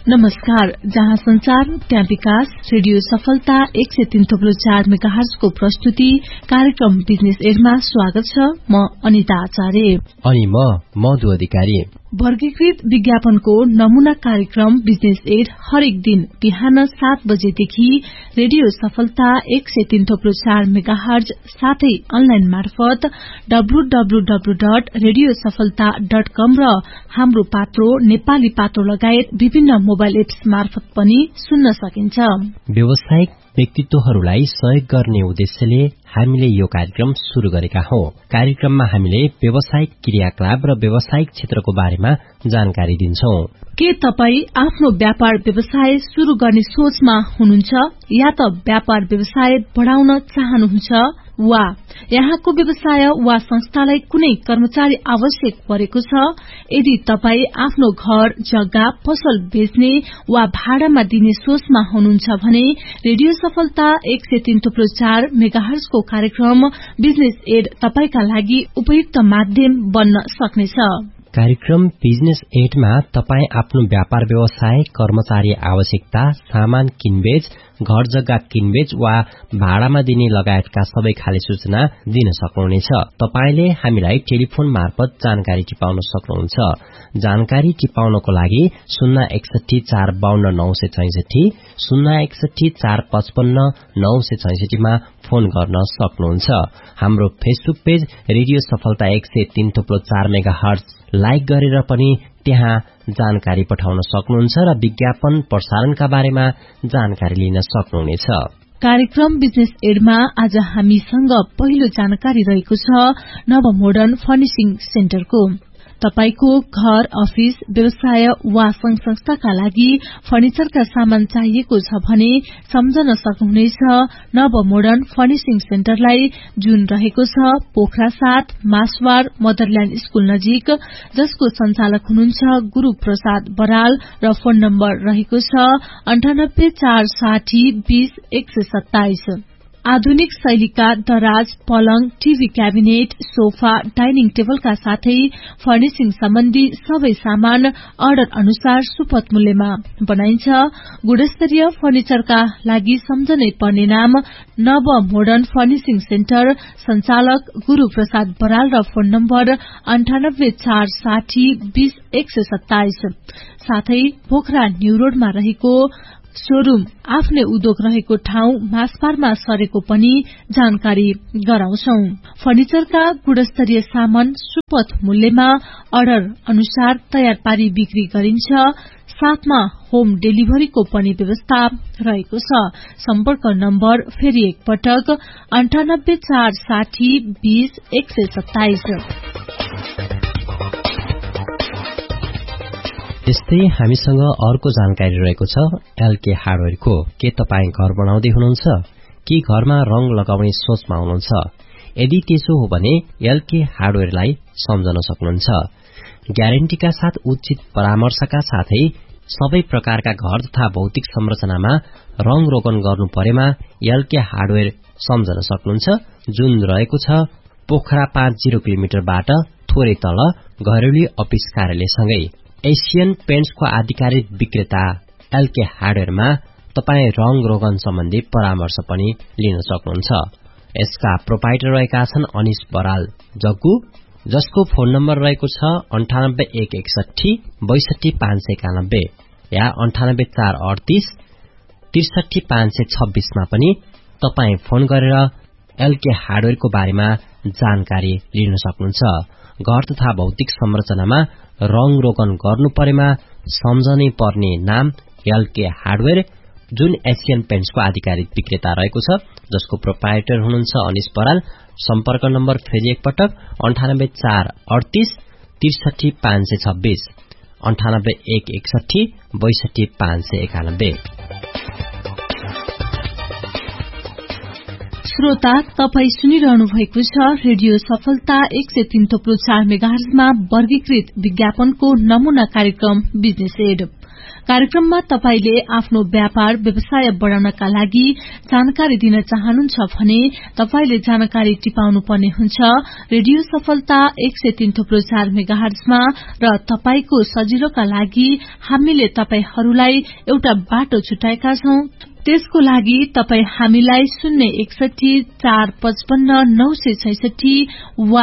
नमस्कार, जहाँ संचार त्यहाँ विकास। रेडियो सफलता 103.4 मेगाहर्ज को प्रस्तुति कार्यक्रम बिजनेस एडमा स्वागत छ। म अनिता आचार्य अनि म मधु अधिकारी। वर्गीकृत विज्ञापनको नमूना कार्यक्रम बिजनेस एड हरेक दिन बिहान 7 बजेदेखि रेडियो सफलता 103.4 मेगाहर्ज साथै अनलाइन मार्फत www.radiosafalta.com र हाम्रो पात्रो नेपाली पात्रो लगायत विभिन्न मोबाइल एप्स मार्फत पनि सुन्न सकिन्छ। व्यावसायिक व्यक्तित्वहरूलाई सहयोग गर्ने उद्देश्यले हामीले यो कार्यक्रम शुरू गरेका हौं। कार्यक्रममा हामीले व्यावसायिक क्रियाकलाप र व्यावसायिक क्षेत्रको बारेमा जानकारी दिन्छौं। के तपाई आफ्नो व्यापार व्यवसाय शुरू गर्ने सोचमा हुनुहुन्छ या त व्यापार व्यवसाय बढाउन चाहनुहुन्छ वा यहाँको व्यवसाय वा संस्थालाई कुनै कर्मचारी आवश्यक परेको छ? यदि तपाई आफ्नो घर, जग्गा, पसल बेच्ने वा भाडामा दिने सोचमा हुनुहुन्छ भने रेडियो सफलता 103.4 मेगाहर्जको कार्यक्रम बिजनेस एड तपाईका लागि उपयुक्त माध्यम बन्न सक्नेछ। कार्यक्रम बिजनेस एडमा तपाई आफ्नो व्यापार व्यवसाय, कर्मचारी आवश्यकता, सामान किनबेच, घर जग्गा किनबेच वा भाडामा दिने लगायतका सबै खाले सूचना दिन सक्नुहुनेछ। तपाईले हामीलाई टेलिफोन मार्फत जानकारी टिपाउन सक्नुहुन्छ। जानकारी टिपाउनको लागि 061 452 966 061 455 966 मा फोन गर्न सक्नुहुन्छ। हाम्रो फेसबुक पेज रेडियो सफलता 103.4 मेगाहर्ज लाइक गरेर पनि त्यहाँ जानकारी पठाउन सक्नुहुन्छ र विज्ञापन प्रसारणका बारेमा जानकारी लिन सक्नुहुनेछ। कार्यक्रम बिजनेस एडमा आज हामीसँग पहिलो जानकारी रहेको छ नव मोडर्न फर्निशिङ सेन्टरको। तपाईको घर, अफिस, व्यवसाय वा संघ संस्थाका लागि फर्निचरका सामान चाहिएको छ भने सम्झन सक्नुहुनेछ नव मोडर्न फर्निशिङ सेन्टरलाई, जुन रहेको छ पोखरा 7 मासवार मदरल्याण्ड स्कूल नजिक, जसको संचालक हुनुहुन्छ गुरु प्रसाद बराल र फोन नम्बर रहेको छ 98 460 20 127। आधुनिक शैलीका दराज, पलंग, टीभी क्याबिनेट, सोफा, डाइनिङ टेबलका साथै फर्निशिङ सम्बन्धी सबै सामान अर्डर अनुसार सुपथ मूल्यमा बनाइन्छ। गुणस्तरीय फर्निचरका लागि सम्झनै पर्ने नाम नव मोडर्न फर्निशिङ सेन्टर, संचालक गुरु प्रसाद बराल र फोन नम्बर 98 460 20 127। साथै पोखरा न्यू रोडमा रहेको शोरूम आफ्नै उद्योग रहेको ठाउँ मासपारमा सरेको पनि जानकारी गराउँछौं। फर्निचरका गुणस्तरीय सामान सुपथ मूल्यमा अर्डर अनुसार तयार पारी बिक्री गरिन्छ। साथमा होम डेलिभरीको पनि व्यवस्था रहेको छ। सम्पर्क नम्बर फेरि एकपटक 98 460 20 127। यस्तै हामीसँग अर्को जानकारी रहेको छ एलके हार्डवेयरको। के तपाई घर बनाउँदै हुनुहुन्छ कि घरमा रंग लगाउने सोचमा हुनुहुन्छ? यदि त्यसो हो भने एलके हार्डवेयरलाई सम्झन सक्नुहुन्छ। ग्यारेन्टीका साथ उचित परामर्शका साथै सबै प्रकारका घर तथा भौतिक संरचनामा रंग रोगन गर्नु परेमा एलके हार्डवेयर सम्झन सक्नुहुन्छ, जुन रहेको छ पोखरा 50 किलोमिटरबाट थोरै तल घरेलु अफिस कार्यालयसँगै। एशियन पेन्ट्सको आधिकारिक विक्रेता एलके हार्डवेयरमा तपाई रंग रोगन सम्बन्धी परामर्श पनि लिन सक्नुहुन्छ। यसका प्रोपाइटर रहेका छन् अनिश बराल जग्गु, जसको फोन नम्बर रहेको छ 98 161 62 591 या 98 438 63 526 मा पनि तपाई फोन गरेर एलके हार्डवेयरको बारेमा जानकारी लिन सक्नुहुन्छ। घर तथा भौतिक संरचनामा रंग रोगन गर्नु परेमा सम्झनै पर्ने नाम एलके हार्डवेयर, जुन एशियन पेन्ट्सको आधिकारिक विक्रेता रहेको छ, जसको प्रोपाइटर हुनुहुन्छ अनिश बराल। सम्पर्क नम्बर फेरि एकपटक 98 438 63 526 98 161 62 591। श्रोता, तपाई सुनिरहनु भएको छ रेडियो सफलता 103.4 मेगाहर्जमा वर्गीकृत विज्ञापनको नमूना कार्यक्रम बिजनेस एड। कार्यक्रममा तपाईले आफ्नो व्यापार व्यवसाय बढ़ाउनका लागि जानकारी दिन चाहनुहुन्छ भने तपाईले जानकारी टिपाउनु पर्ने हुन्छ रेडियो सफलता 103.4 मेगाहर्जमा र तपाईको सजिलोका लागि हामीले तपाईहरूलाई एउटा बाटो छुटाएका छौं। त्यसको लागि तपाई हामीलाई 061455966 वा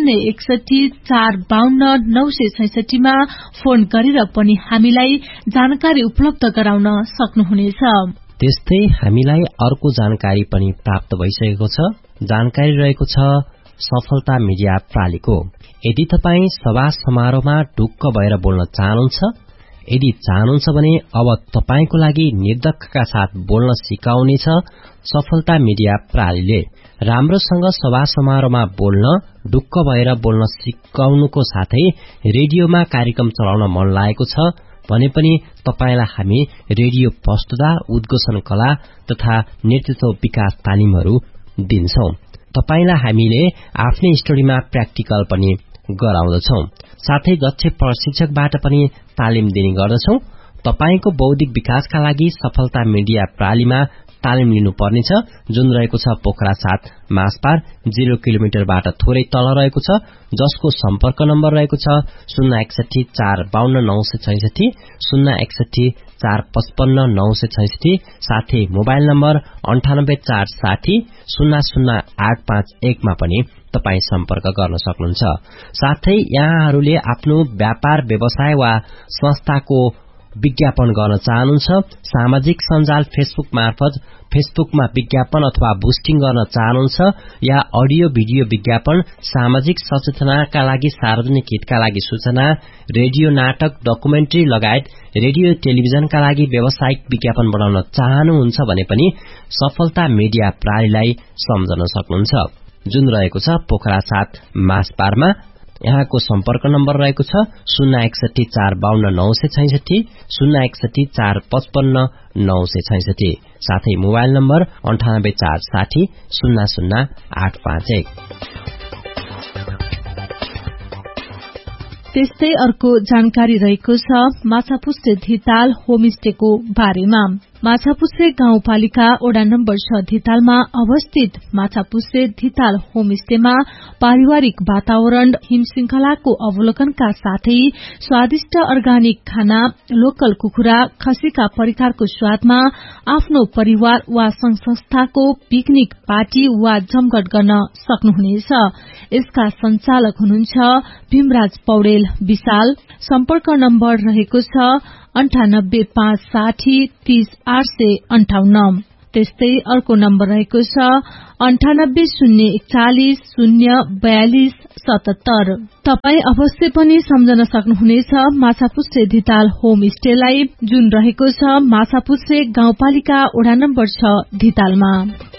061452966 मा फोन गरेर पनि हामीलाई जानकारी उपलब्ध गराउन सक्नुहुनेछ। त्यस्तै हामीलाई अर्को जानकारी पनि प्राप्त भइसकेको छ। जानकारी रहेको छ सफलता मिडिया प्रालीको। यदि तपाई सभा समारोहमा ढुक्क भएर बोल्न चाहनुहुन्छ, यदि चाहनुहुन्छ भने अब तपाईको लागि निर्धक्कका साथ बोल्न सिकाउनेछ सफलता मिडिया प्रालीले। राम्रोसँग सभा समारोहमा बोल्न ढुक्क भएर बोल्न सिकाउनुको साथै रेडियोमा कार्यक्रम चलाउन मन लागेको छ भने पनि तपाईलाई हामी रेडियो प्रस्तुता, उद्घोषण कला तथा नेतृत्व विकास तालिमहरू दिन्छौं। तपाईलाई हामीले आफ्नै स्टुडियोमा प्र्याक्टिकल पनि गराउँदछौं। साथै दक्ष प्रशिक्षकबाट पनि तालिम दिने गर्दछौं। तपाईको बौद्धिक विकासका लागि सफलता मिडिया प्रालीमा तालिम लिनुपर्नेछ, जुन रहेको छ पोखरा 7 मासपार 0 किलोमिटरबाट थोरै तल रहेको छ, जसको सम्पर्क नम्बर रहेको छ 061452966 061455966 साथै मोबाइल नम्बर 98460 00851 मा पनि तपाई सम्पर्क गर्न सक्नुहुन्छ। साथै यहाँहरूले आफ्नो व्यापार व्यवसाय वा संस्थाको विज्ञापन गर्न चाहनुहुन्छ, सामाजिक सञ्जाल फेसबुक मार्फत फेसबुकमा विज्ञापन अथवा बुस्टिङ गर्न चाहनुहुन्छ या अडियो भिडियो विज्ञापन, सामाजिक सचेतनाका लागि सार्वजनिक हितका लागि सूचना, रेडियो नाटक, डकुमेन्ट्री लगायत रेडियो टेलिभिजनका लागि व्यावसायिक विज्ञापन बनाउन चाहनुहुन्छ भने पनि सफलता मिडिया प्रालीलाई सम्झन सक्नुहुन्छ, जुन रहेको छ पोखरा 7 मासपारमा। यहाँको सम्पर्क नम्बर रहेको छ 061452966 061455966 साथै मोबाइल नम्बर 98460 00851। त्यस्तै अर्को जानकारी रहेको छ माछापुच्छ्रे धिताल होमस्टेको बारेमा। माछापुच्छ्रे गाउँपालिका वडा नम्बर 6 धितालमा अवस्थित माछापुच्छ्रे धिताल होमस्टेमा पारिवारिक वातावरण, हिमश्रृंखलाको अवलोकनका साथै स्वादिष्ट अर्गानिक खाना, लोकल कुखुरा, खसीका परिकारको स्वादमा आफ्नो परिवार वा संघ संस्थाको पिकनिक पार्टी वा जमघट गर्न सक्नुहुनेछ। यसका संचालक हुनुहुन्छ भीमराज पौडेल विशाल। सम्पर्क नम्बर रहेको छ 98560 30858। त्यस्तै अर्को नम्बर रहेको छ 980140 04277। तपाई अवश्य पनि सम्झन सक्नुहुनेछ माछापुच्छ्रे धिताल होमस्टेलाई, जुन रहेको छ माछापुच्छ्रे गाउँपालिका वडा नम्बर 6 धितालमा।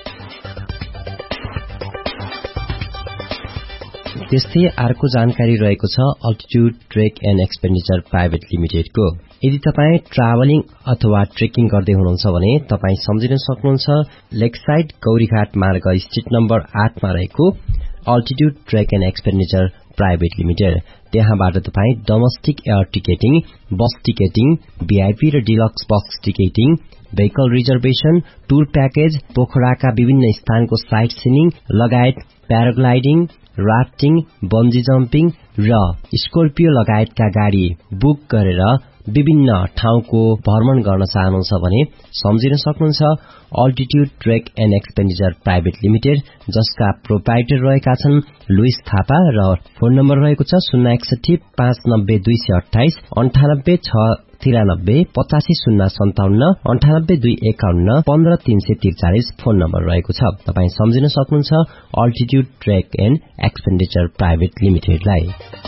त्यस्तै अर्को जानकारी रहेको छ altitude trek and expenditure private लिमिटेडको। यदि तपाई ट्राभलिङ अथवा ट्रेकिङ गर्दै हुनुहुन्छ भने तपाई सम्झिन सक्नुहुन्छ लेकसाइड गौरीघाट मार्ग स्ट्रिट नम्बर 8 मा रहेको altitude trek and expenditure private limited. त्यहाँबाट तपाई डोमेस्टिक एयर टिकेटिङ, बस टिकेटिङ, भिआइपी र deluxe box ticketing, vehicle reservation, tour package, पोखराका विभिन्न स्थानको साइट सिनिङ लगायत प्याराग्लाइडिङ, राफ्टिङ, बन्जी जम्पिङ र स्कर्पियो लगायतका गाडी बुक गरेर विभिन्न ठाउँको भ्रमण गर्न चाहनुहुन्छ भने सम्झिन सक्नुहुन्छ altitude trek and expenditure private limited, जसका प्रोप्राइटर रहेका छन् लुइस थापा र फोन नम्बर रहेको छ 061 590 228 98 693 85057 98 251 15343 फोन नम्बर रहेको छ। तपाई सम्झिन सक्नुहुन्छ altitude trek and expenditure private लिमिटेडलाई।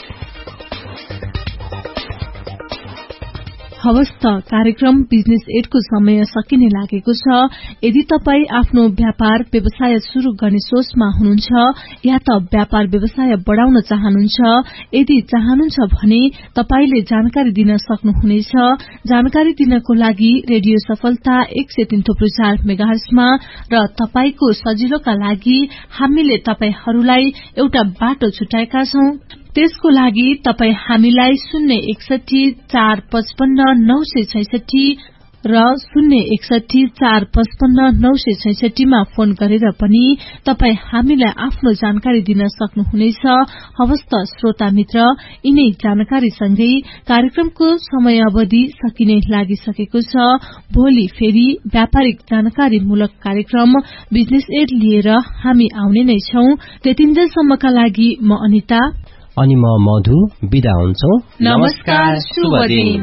हवस् त कार्यक्रम बिजनेस एडको समय सकिने लागेको छ। यदि तपाई आफ्नो व्यापार व्यवसाय शुरू गर्ने सोचमा हुनुहुन्छ या त व्यापार व्यवसाय बढ़ाउन चाहनुहुन्छ, यदि चाहनुहुन्छ भने तपाईले जानकारी दिन सक्नुहुनेछ। जानकारी दिनको लागि रेडियो सफलता 103.4 मेगाहर्जमा र तपाईको सजिलोका लागि हामीले तपाईहरूलाई एउटा बाटो छुटाएका छौं। त्यसको लागि तपाई हामीलाई 061455966 र 061455966 मा फोन गरेर पनि तपाई हामीलाई आफ्नो जानकारी दिन सक्नुहुनेछ। हवस् त श्रोता मित्र, यिनै जानकारी सँगै कार्यक्रमको समयावधि सकिने लागिसकेको छ। भोलि फेरि व्यापारिक जानकारीमूलक कार्यक्रम बिजनेस एड लिएर हामी आउने नै छौं। त्यतिन्जेलसम्मका लागि म अनिता अनि म मधु बिदा हुन्छौ। नमस्कार, शुभ दिन।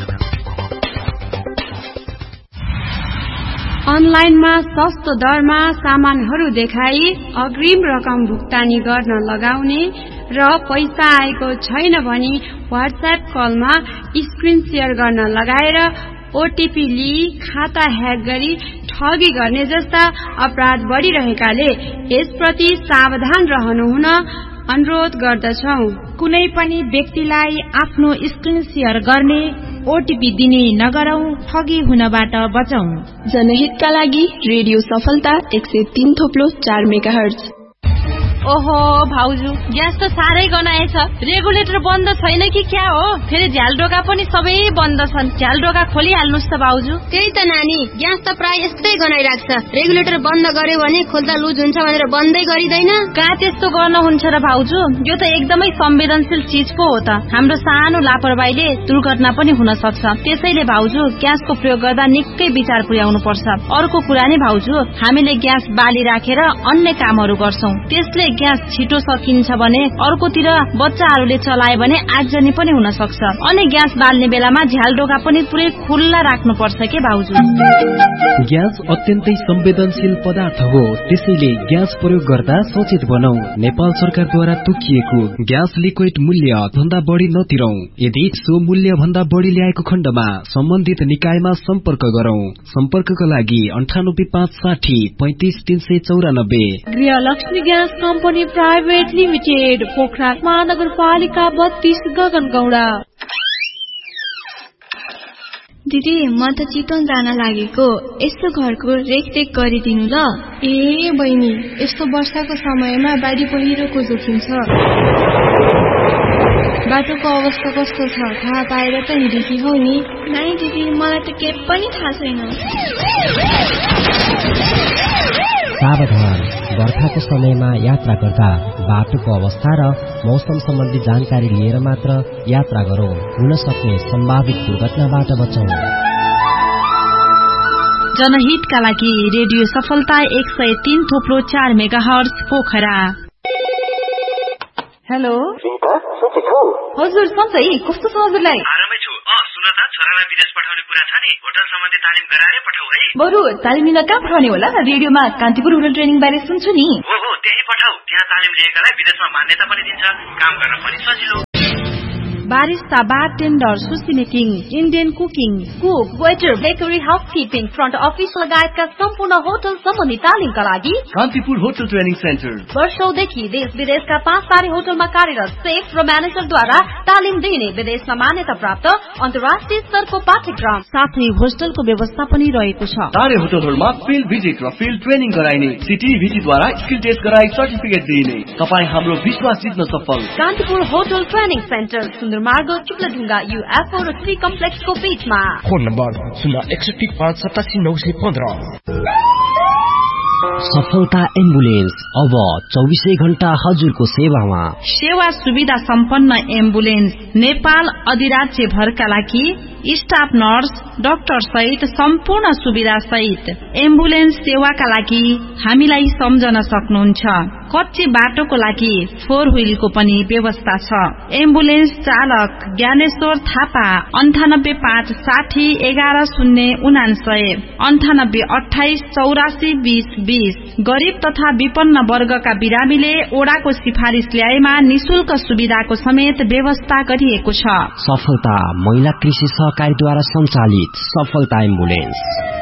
अनलाइनमा सस्तो दरमा सामानहरू देखाई अग्रिम रकम भुक्तानी गर्न लगाउने र पैसा आएको छैन भनी व्हाट्सएप कलमा स्क्रिन शेयर गर्न लगाएर ओटीपी लिई खाता ह्याक गरी ठगी गर्ने जस्ता अपराध बढ़िरहेकाले यसप्रति सावधान रहनुहुन अनुरोध गर्दछौं। कुनै पनि व्यक्तिलाई आफ्नो स्क्रिन शेयर गर्ने ओटीपी दिने नगरौं, ठगी हुनबाट बचौं। जनहितका लागि रेडियो सफलता 103.4 मेगाहर्ज। ओहो भाउजू, ग्यास त साह्रै गनाएछ। रेगुलेटर बन्द छैन कि क्या हो? फेरि झ्यालडोका पनि सबै बन्द छन्। झ्यालडोका खोलिहाल्नुस् त भाउजू। त्यही त नानी, ग्यास त प्राय यस्तै गनाइराख्छ। रेगुलेटर बन्द गर्यो भने खोल्दा लुज हुन्छ भनेर बन्दै गरिदैन। कहाँ त्यस्तो गर्न हुन्छ र भाउजू? यो त एकदमै संवेदनशील चीज पो हो त। हाम्रो सानो लापरवाहीले दुर्घटना पनि हुन सक्छ। त्यसैले भाउजू, ग्यासको प्रयोग गर्दा निकै विचार पुर्याउनु पर्छ। अर्को कुरा नि भाउजू, हामीले ग्यास बाली राखेर अन्य कामहरू गर्छौं। त्यसले ग्यास छिटो सकिन्छ भने अर्कोतिर बच्चाहरूले चलाए भने आगजनी पनि हुन सक्छ। अनि ग्यास बाल्ने बेलामा झ्यालडोका पनि पुरै खुल्ला राख्नु पर्छ के भाउजू? ग्यास अत्यन्तै संवेदनशील पदार्थ हो, त्यसैले ग्यास प्रयोग गर्दा सचेत बनौ। नेपाल सरकारद्वारा तोकिएको ग्यास लिक्विड मूल्य भन्दा बढी नतिरौ। यदि सो मूल्य भन्दा बढी ल्याएको खण्डमा सम्बन्धित निकायमा सम्पर्क गरौं। सम्पर्कका लागि 9856035394। गृहलक्ष्मी gas company private limited, Pokhara महानगरपालिका 32, गगनगौडा। दिदी, म त चितवन जान लागेको। यस्तो घरको रेखदेख गरिदिनु ल। ए बहिनी, यस्तो वर्षाको समयमा बाढी पहिरोको जोखिम छ। बाटोको अवस्था कस्तो छ थाहा पाएर त हिँडेकी हौ नि? नाइ दिदी, मलाई त केही पनि थाहा छैन। सावधान, बर्खाको समयमा यात्रा गर्दा बाटोको अवस्था र मौसम सम्बन्धी जानकारी लिएर मात्र यात्रा गरौं। हुन सक्ने सम्भावित दुर्घटनाबाट बचौं। जनहितका लागि रेडियो सफलता 103.4 मेगाहर्ज पोखरा। हेलो हजुर, सन्चै कस्तो छ हजुरलाई? आरामै छु। सुन त, छोरालाई विदेश पठाउने कुरा छ नि, होटल सम्बन्धी तालिम गराएर पठाऊ है। बरु तालिम लिन कहाँ पठाउने होला? रेडियोमा कान्तिपुर होटल ट्रेनिङ बारे सुन्छु नि। हो, त्यही पठाऊ। त्यहाँ तालिम लिएकालाई विदेशमा मान्यता पनि दिन्छ, काम गर्न पनि सजिलो। बारिस्ता, बारटेन्डर, सुसी making, Indian cooking, cook, waiter, bakery, housekeeping, front office लगायतका सम्पूर्ण होटल सम्बन्धी तालिमका लागि कान्तिपुर होटल ट्रेनिङ सेन्टर वर्षौंदेखि देश विदेशका 5 तारे होटलमा कार्यरत सेफ र म्यानेजरद्वारा तालिम दिइने विदेशमा मान्यता प्राप्त अन्तर्राष्ट्रिय स्तरको पाठ्यक्रम साथै होस्टलको व्यवस्था पनि रहेको छ। तारे होटलहरूमा फिल्ड भिजिट र फिल्ड ट्रेनिङ गराइने, सिटीभिटीद्वारा स्किल टेस्ट गराई सर्टिफिकेट दिइने। तपाईँ हाम्रो विश्वास जित्न सफल। कान्तिपुर होटल ट्रेनिङ सेन्टर, सुन्दर मार्ग, चुक्लाढुङ्गा, UFO र 3 कम्प्लेक्सको बीचमा। Phone number 061587915। सफलता एम्बुलेन्स अब 24 घण्टा हजुरको सेवामा। सेवा सुविधा सम्पन्न एम्बुलेन्स नेपाल अधिराज्य भरका लागि स्टाफ नर्स, डाक्टर सहित सम्पूर्ण सुविधा सहित एम्बुलेन्स सेवाका लागि हामीलाई सम्झन सक्नुहुन्छ। कच्ची बाटोको लागि 4 व्हीलको पनि व्यवस्था छ। एम्बुलेन्स चालक ज्ञानेश्वर थापा 9856011099 9828842020। गरीब तथा विपन्न वर्गका बिरामीले ओडाको सिफारिस ल्याएमा निशुल्क सुविधाको समेत व्यवस्था गरिएको छ। सफलता महिला कृषि सहकारीद्वारा सञ्चालित सफलता एम्बुलेन्स।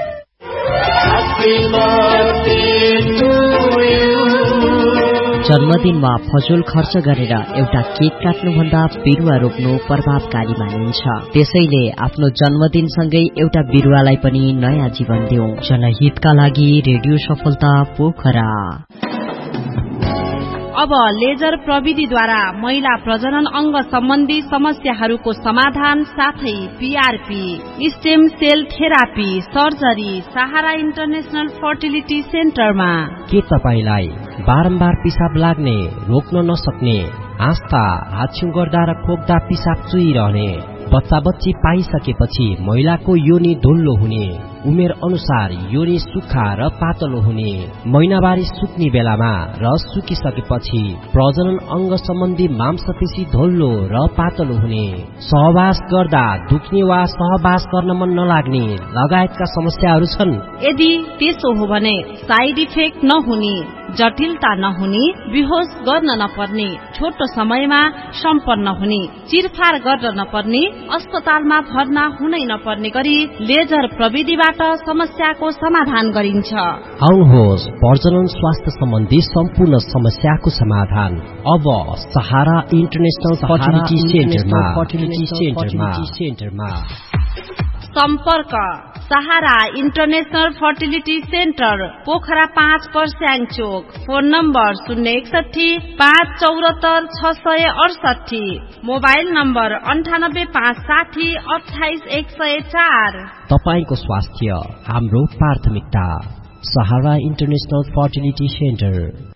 जन्मदिनमा फजुल खर्च गरेर एउटा केक काट्नुभन्दा बिरुवा रोप्नु प्रभावकारी मानिन्छ। त्यसैले आफ्नो जन्मदिनसँगै एउटा बिरुवालाई पनि नयाँ जीवन दिउँ। जनहितका लागि रेडियो सफलता पोखरा। अब लेजर प्रविधिद्वारा महिला प्रजनन अंग सम्बन्धी समस्याहरूको समाधान साथै PRP, stem sale therapy, surgery सहारा इन्टरनेशनल फर्टिलिटी सेन्टरमा। के तपाईलाई बारम्बार पिसाब लाग्ने, रोक्न नसक्ने, आस्था, हाछ्यु गर्दा र खोक्दा पिसाब चुइरहने, बच्चा बच्ची पाइसकेपछि महिलाको योनि धुल्लो हुने, उमेर अनुसार योनि सुक्खा र पातलो हुने, महिनावारी सुक्ने बेलामा र सुकिसकेपछि प्रजनन अंग सम्बन्धी मांसपेशी धुल्लो र पातलो हुने, सहवास गर्दा दुख्ने वा सहवास गर्न मन नलाग्ने लगायतका समस्याहरू छन्। यदि त्यसो हो भने साइड इफेक्ट नहुने, जटिलता नहुने, बेहोस गर्न नपर्ने, छोटो समयमा सम्पन्न हुने, चिरफार गर्न नपर्ने, अस्पतालमा भर्ना हुनै नपर्ने गरी लेजर प्रविधिबाट समस्याको समाधान गरिन्छ। आउनुहोस्, प्रजनन स्वास्थ्य सम्बन्धी सम्पूर्ण समस्याको समाधान अब सहारा इन्टरनेशनल फर्टिलिटी सेन्टरमा। सम्पर्क सहारा इन्टरनेशनल फर्टिलिटी सेन्टर, पोखरा 5 पर्स्याङ चोक। Phone number 061 574 668, mobile number 98 560 28 104। तपाईको स्वास्थ्य हाम्रो प्राथमिकता। सहारा इन्टरनेशनल फर्टिलिटी सेन्टर।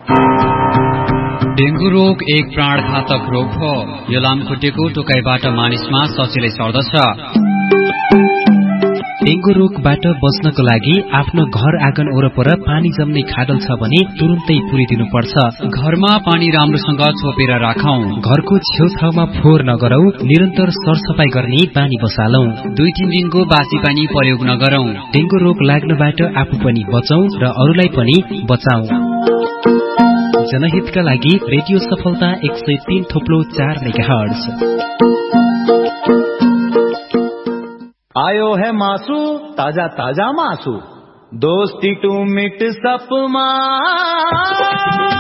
डेंगू रोग एक प्राणघातक रोग हो। यो लामखुट्टेको टोकाइबाट मानिसमा सजिलै सर्दछ। डेंगू रोगबाट बच्नको लागि आफ्नो घर आँगन वरपर पानी जम्ने खाडल छ भने तुरुन्तै पुरिदिनु पर्छ। घरमा पानी राम्रोसँग छोपेर राखौं। घरको छेउछाउमा फोहोर नगरौं। निरन्तर सरसफाई गर्ने बानी बसालौं। 2-3 दिनको बासी पानी प्रयोग नगरौं। डेंगू रोग लाग्नबाट आफू पनि बचौं र अरूलाई पनि बचाऊ। जनहितका लागि रेडियो सफलता 103.4 मेगाहर्ज। आयो है मासू, ताजा ताजा मासू, दोस्ती टू मिट सपमा।